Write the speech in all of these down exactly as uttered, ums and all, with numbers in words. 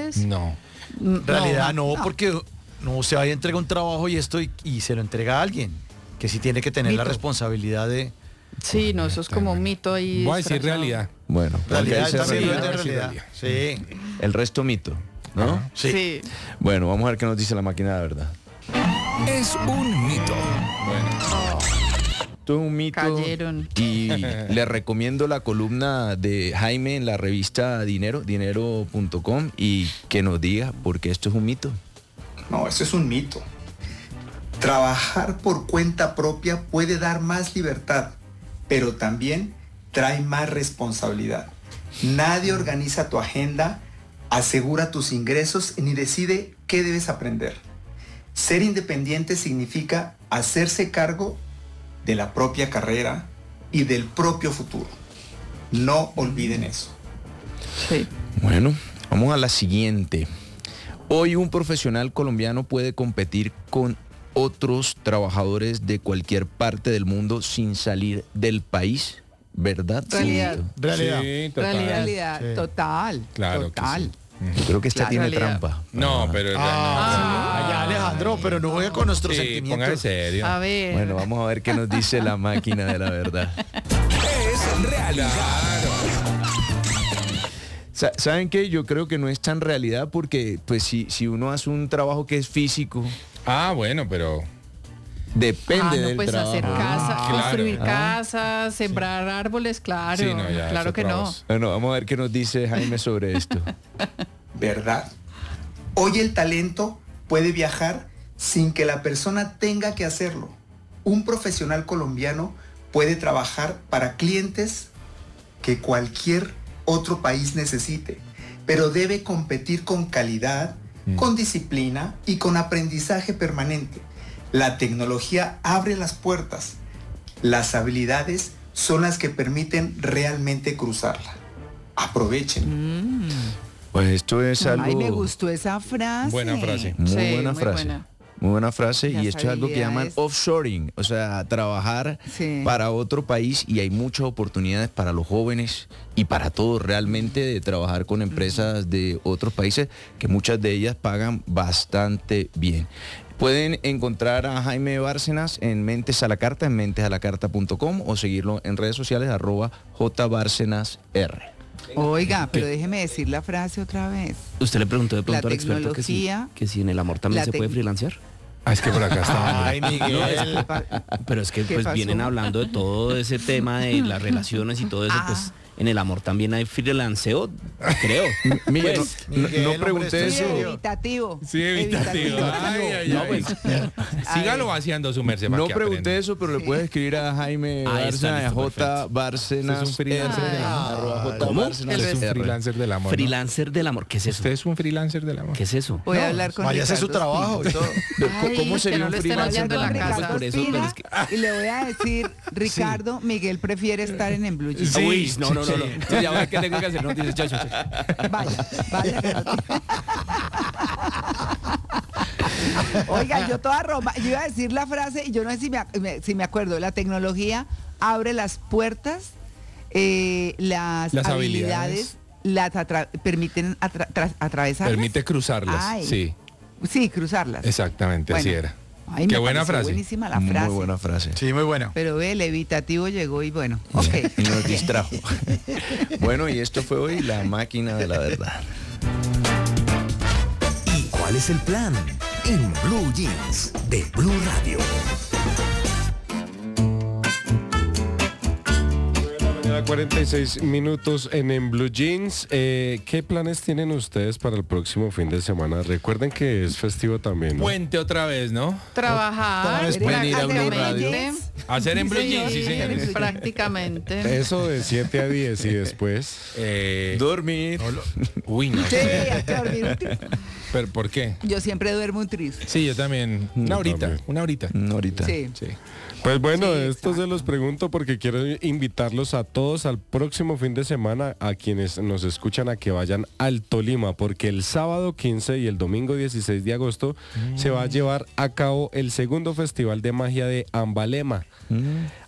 realidad es? No. En realidad no, no. porque no se vaya a entregar un trabajo y esto y, y se lo entrega a alguien que sí tiene que tener la Mito. responsabilidad de Sí, no, eso es como un mito ahí. Voy a decir disfrazado. realidad. Bueno, realidad, porque dice también realidad, es de realidad. Sí, el resto mito, ¿no? Ajá. sí. Sí. Bueno, vamos a ver qué nos dice la máquina de verdad. Es un mito. Bueno. Esto es un mito. Cayeron. Y le recomiendo la columna de Jaime en la revista Dinero, dinero punto com, y que nos diga por qué esto es un mito. No, eso es un mito. Trabajar por cuenta propia puede dar más libertad, pero también trae más responsabilidad. Nadie organiza tu agenda, asegura tus ingresos ni decide qué debes aprender. Ser independiente significa hacerse cargo de la propia carrera y del propio futuro. No olviden eso. Sí. Bueno, vamos a la siguiente. Hoy un profesional colombiano puede competir con otros trabajadores de cualquier parte del mundo sin salir del país, ¿verdad? Realidad. Sí. Realidad. Sí, total. Realidad. Realidad, Sí. total. Claro que total. sí. Yo creo que esta Claro. tiene Realidad. trampa. No, pero Ah, ya Alejandro, pero no juegue con nuestros sí, sentimientos. póngase serio. A ver. Bueno, vamos a ver qué nos dice la máquina de la verdad. Es realidad. Sa- ¿Saben qué? Yo creo que no es tan realidad porque pues si, si uno hace un trabajo que es físico, Ah, bueno, pero depende Ah, no, del pues trabajo. hacer casa, Ah, claro. construir Ah. casas, sembrar árboles, claro. sí, no, ya. claro es que otra no. voz. Bueno, vamos a ver qué nos dice Jaime sobre esto. ¿Verdad? Hoy el talento puede viajar sin que la persona tenga que hacerlo. Un profesional colombiano puede trabajar para clientes que cualquier otro país necesite, pero debe competir con calidad, Mm. con disciplina y con aprendizaje permanente. La tecnología abre las puertas. Las habilidades son las que permiten realmente cruzarla. Aprovechen. Mm. Pues esto es algo... Ay, me gustó esa frase. Buena frase. Muy Sí, buena muy frase. buena. Muy buena frase. Las Y esto es algo que llaman habilidades. offshoring, o sea, trabajar Sí. para otro país, y hay muchas oportunidades para los jóvenes y para todos realmente de trabajar con empresas de otros países que muchas de ellas pagan bastante bien. Pueden encontrar a Jaime Bárcenas en Mentes a la Carta, en mentes a la carta punto com, o seguirlo en redes sociales, arroba jbárcenasr. Oiga, pero déjeme decir la frase otra vez. Usted le preguntó de pronto La al experto que si, tecnología- que si en el amor también la se puede tec- freelancear. Ah, es que por acá está. Ay, Miguel. Pero es que ¿Qué pues pasó? vienen hablando de todo ese tema de las relaciones y todo eso, Ah. pues en el amor también hay freelanceo, creo. Miguel, Pues, no, no- Miguel, no hombre, pregunté estoy eso. serio. Evitativo. Sí, evitativo. Ay, ay, No, ay. pues, Sígalo vaciando su merced. para No que pregunté aprenda. eso, pero le puedes escribir a Jaime Ahí está, Bárcenas, a listo, J perfecto. Bárcenas. Usted es un freelancer R, del amor. arroba J ¿Cómo? Bárcenas El Usted es un R. freelancer del amor. ¿no? freelancer del amor, ¿qué es eso? Usted es un freelancer del amor. ¿Qué es eso? Voy a hablar con Vaya a hacer su Ricardo trabajo y Espina. todo. Ay, ¿Cómo que sería no un lo estén freelancer haciendo en Voy a la hablar casa. con Por eso, Ricardo pero Espina y le voy a decir, Ricardo, Miguel prefiere estar en, en Blue Jeans. Sí, Uy, no, no, no, sí. no. Entonces ya vea qué tengo que hacer, no dice, chao, chao, chao. Vaya, vaya. Oiga, yo toda Roma, yo iba a decir la frase y yo no sé si me, ac- me- si me acuerdo, la tecnología abre las puertas, eh, las, Las habilidades, las atra- permiten atra- tra- atravesarlas. Permite cruzarlas. Ay. Sí, Sí, cruzarlas. exactamente, así Bueno. era. Ay, Qué me buena pareció frase. Buenísima la Muy frase. buena frase. Sí, muy bueno. Pero ve, el evitativo llegó y bueno, ok. Y nos distrajo. Bueno, y esto fue hoy la máquina de la verdad. ¿Y cuál es el plan? En Blue Jeans de Blue Radio. cuarenta y seis minutos en, en Blue Jeans. Eh, ¿Qué planes tienen ustedes para el próximo fin de semana? Recuerden que es festivo también, ¿no? Puente otra vez, ¿no? Trabajar. vez pueden ir a Blue prácticamente. Radio. Hacer en Blue Sí, Jeans, sí, señores. prácticamente. Eso de siete a diez y después. Eh, Dormir. no lo- Uy, no Sí, sé. hay que dormir un tris. ¿Pero por qué? Yo siempre duermo un tris. Sí, yo también. Una Yo horita, también. una horita. Mm, ahorita. Sí. Sí. Pues bueno, Sí, esto se exacto. los pregunto porque quiero invitarlos a todos al próximo fin de semana, a quienes nos escuchan, a que vayan al Tolima, porque el sábado quince y el domingo dieciséis de agosto se va a llevar a cabo el segundo Festival de Magia de Ambalema. Mm.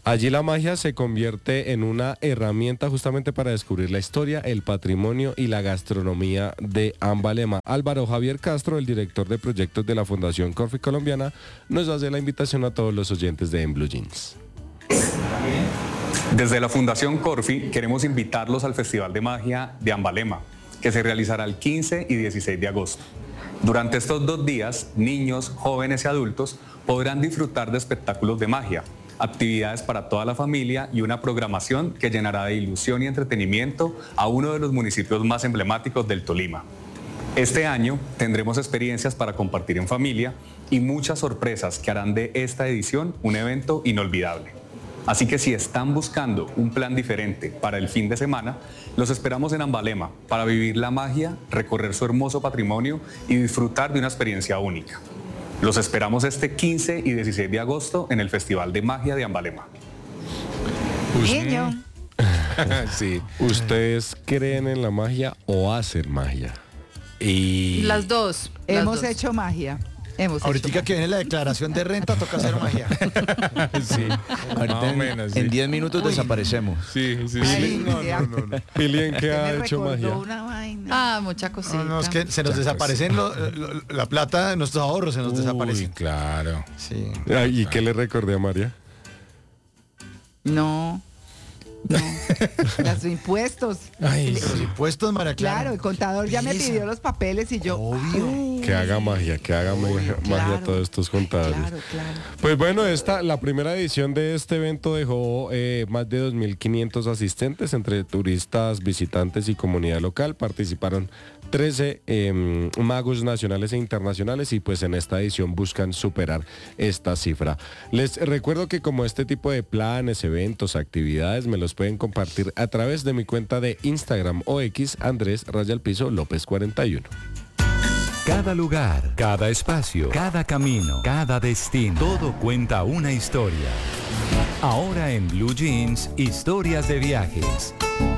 Allí la magia se convierte en una herramienta justamente para descubrir la historia, el patrimonio y la gastronomía de Ambalema. Álvaro Javier Castro, el director de proyectos de la Fundación Corfi Colombiana, nos hace la invitación a todos los oyentes de En Blue Jeans. Desde la Fundación Corfi queremos invitarlos al Festival de Magia de Ambalema, que se realizará el quince y dieciséis de agosto. Durante estos dos días, niños, jóvenes y adultos podrán disfrutar de espectáculos de magia, actividades para toda la familia y una programación que llenará de ilusión y entretenimiento a uno de los municipios más emblemáticos del Tolima. Este año tendremos experiencias para compartir en familia y muchas sorpresas que harán de esta edición un evento inolvidable. Así que si están buscando un plan diferente para el fin de semana, los esperamos en Ambalema para vivir la magia, recorrer su hermoso patrimonio y disfrutar de una experiencia única. Los esperamos este quince y dieciséis de agosto en el Festival de Magia de Ambalema. Niño. Sí. ¿Ustedes creen en la magia o hacen magia? Y Las dos. las Hemos dos. hecho magia. Hemos Ahorita hecho que viene la declaración de renta, toca hacer magia. sí, Ahorita más o en- menos. en sí. diez minutos desaparecemos. Sí, sí, Ay, sí. no, no, no, no. Pili, ¿en qué Me ha hecho recordó magia? una vaina. Ah, mucha cosita. No, no, es que se nos desaparecen lo- lo- la plata de nuestros ahorros, se nos Uy, desaparecen. claro. Sí. Ay, ¿y qué le recordé a María? No. No. Los impuestos. Ay, Los impuestos, María Clara. Claro, el contador ya me Pereza. pidió los papeles y yo. Obvio. Que haga magia, que haga magia, magia a claro. todos estos contadores. Claro, claro. Pues bueno, esta, la primera edición de este evento dejó eh, más de dos mil quinientos asistentes entre turistas, visitantes y comunidad local. Participaron trece eh, magos nacionales e internacionales y pues en esta edición buscan superar esta cifra. Les recuerdo que como este tipo de planes, eventos, actividades me los pueden compartir a través de mi cuenta de Instagram o X, Andrés Raya al Piso López cuarenta y uno. Cada lugar, cada espacio, cada camino, cada destino, todo cuenta una historia. Ahora en Blue Jeans, historias de viajes.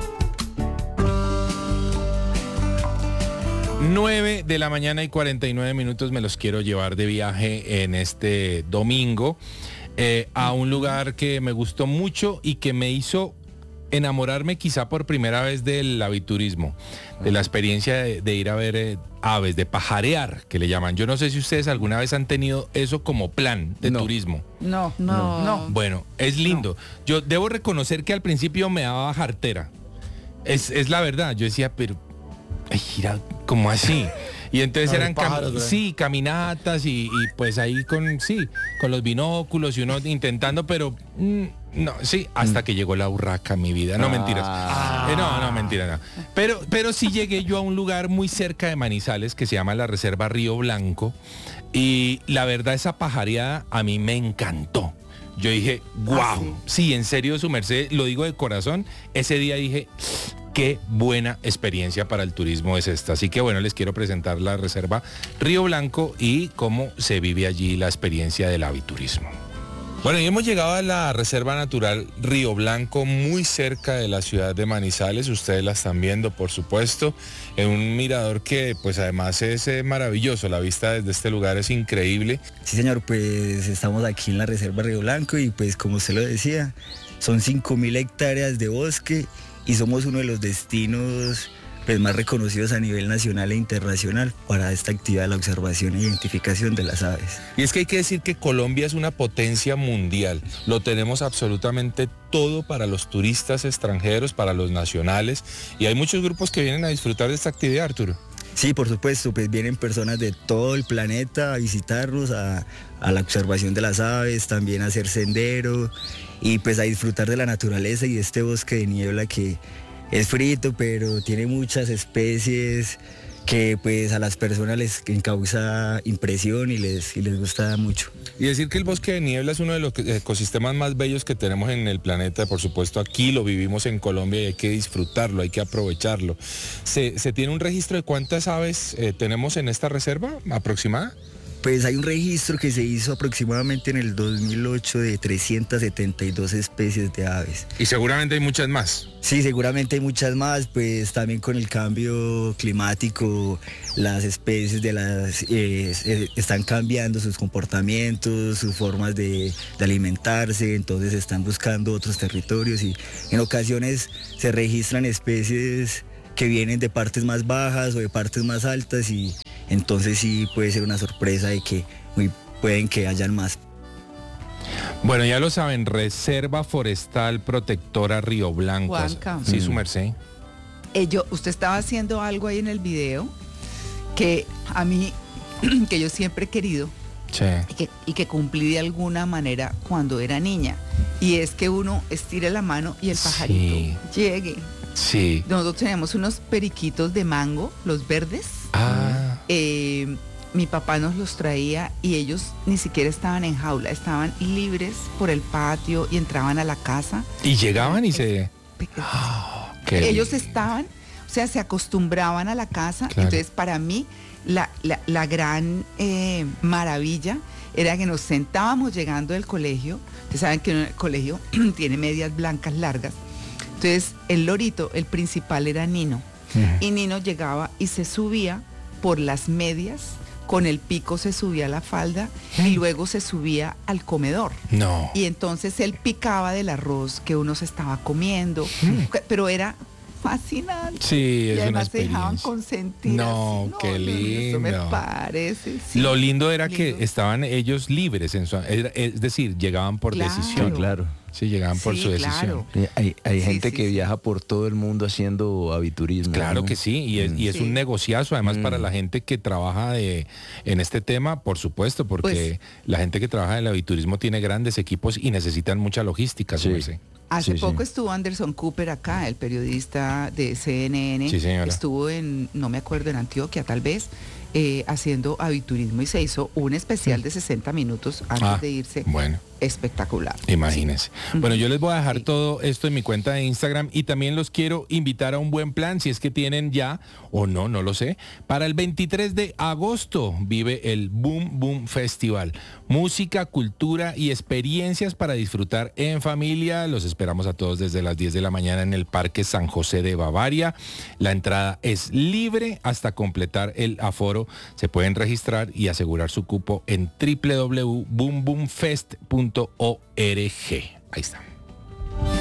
nueve de la mañana y cuarenta y nueve minutos me los quiero llevar de viaje en este domingo eh, a un lugar que me gustó mucho y que me hizo enamorarme quizá por primera vez del aviturismo, de la experiencia de, de ir a ver eh, aves, de pajarear, que le llaman. Yo no sé si ustedes alguna vez han tenido eso como plan de No. turismo. No, No. no. Bueno, es lindo. Yo debo reconocer que al principio me daba jartera. Es, es la verdad. Yo decía, pero, ay, mira, ¿cómo así? Y entonces A ver, eran cam- pájaros, ¿verdad? sí, caminatas y, y pues ahí con, sí, con los binóculos y uno intentando, pero mm, no, sí, hasta que llegó la urraca, mi vida. No, mentiras. Ah. Eh, no, no, mentira, no. Pero, pero sí llegué yo a un lugar muy cerca de Manizales que se llama la Reserva Río Blanco. Y la verdad, esa pajareada a mí me encantó. Yo dije, wow, ¿Ah, sí? sí, en serio, su merced, lo digo de corazón. Ese día dije, qué buena experiencia para el turismo es esta. Así que bueno, les quiero presentar la Reserva Río Blanco y cómo se vive allí la experiencia del aviturismo. Bueno, y hemos llegado a la Reserva Natural Río Blanco, muy cerca de la ciudad de Manizales. Ustedes la están viendo, por supuesto, en un mirador que pues además es eh, maravilloso. La vista desde este lugar es increíble. Sí, señor, pues estamos aquí en la Reserva Río Blanco y pues como usted lo decía, son cinco mil hectáreas de bosque y somos uno de los destinos pues, más reconocidos a nivel nacional e internacional para esta actividad de la observación e identificación de las aves. Y es que hay que decir que Colombia es una potencia mundial. Lo tenemos absolutamente todo para los turistas extranjeros, para los nacionales. Y hay muchos grupos que vienen a disfrutar de esta actividad, Arturo. Sí, por supuesto, pues vienen personas de todo el planeta a visitarnos, a, a la observación de las aves, también a hacer sendero y pues a disfrutar de la naturaleza y de este bosque de niebla que es frito, pero tiene muchas especies que pues a las personas les causa impresión y les, y les gusta mucho. Y decir que el bosque de niebla es uno de los ecosistemas más bellos que tenemos en el planeta. Por supuesto, aquí lo vivimos en Colombia y hay que disfrutarlo, hay que aprovecharlo. ¿Se, se tiene un registro de cuántas aves eh, tenemos en esta reserva aproximada? Pues hay un registro que se hizo aproximadamente en el dos mil ocho de trescientas setenta y dos especies de aves. Y seguramente hay muchas más. Sí, seguramente hay muchas más, pues también con el cambio climático, las especies de las eh, eh, están cambiando sus comportamientos, sus formas de, de alimentarse, entonces están buscando otros territorios y en ocasiones se registran especies que vienen de partes más bajas o de partes más altas y entonces sí puede ser una sorpresa de que muy, pueden que hayan más. Bueno, ya lo saben, Reserva Forestal Protectora Río Blanco. Juanca. Sí, su merced. Eh, yo, usted estaba haciendo algo ahí en el video que a mí, que yo siempre he querido Sí. y que, y que cumplí de alguna manera cuando era niña. Y es que uno estire la mano y el pajarito Sí. llegue. Sí. Nosotros tenemos unos periquitos de mango, los verdes. Ah. Eh, mi papá nos los traía y ellos ni siquiera estaban en jaula, estaban libres por el patio y entraban a la casa. Y llegaban y se... Qué Ellos lindo. estaban, o sea, se acostumbraban a la casa. Claro. Entonces, para mí, la, la, la gran eh, maravilla era que nos sentábamos llegando del colegio. Ustedes saben que el colegio tiene medias blancas largas. Entonces, el lorito, el principal era Nino. Y Nino llegaba y se subía por las medias, con el pico se subía a la falda y luego se subía al comedor. No. Y entonces él picaba del arroz que uno se estaba comiendo, pero era fascinante. Sí, y es una además se dejaban experiencia. consentir. No, así. qué no, no, Eso me lindo. parece. Sí. Lo lindo era Lindo. que estaban ellos libres, en su, era- es decir, llegaban por Claro. decisión. Sí, claro. Sí, llegaban por Sí, su decisión. claro. Sí, Hay, hay Sí, gente sí, que sí. viaja por todo el mundo haciendo aviturismo. Claro ¿no? que sí, y es, y es Sí. un negociazo, además Mm. para la gente que trabaja de, en este tema, por supuesto, porque Pues- la gente que trabaja en el aviturismo tiene grandes equipos y necesitan mucha logística, su Sí. merced. Hace Sí, poco sí. estuvo Anderson Cooper acá, el periodista de C N N. Sí, señora. Estuvo en, no me acuerdo, en Antioquia tal vez, eh, haciendo aviturismo y se hizo un especial de sesenta minutos antes Ah, de irse. bueno. Espectacular. Imagínense. Bueno, yo les voy a dejar todo esto en mi cuenta de Instagram y también los quiero invitar a un buen plan, si es que tienen ya o no, no lo sé. Para el veintitrés de agosto vive el Boom Boom Festival. Música, cultura y experiencias para disfrutar en familia. Los esperamos a todos desde las diez de la mañana en el Parque San José de Bavaria. La entrada es libre hasta completar el aforo. Se pueden registrar y asegurar su cupo en w w w punto boom boom fest punto org. Ahí está.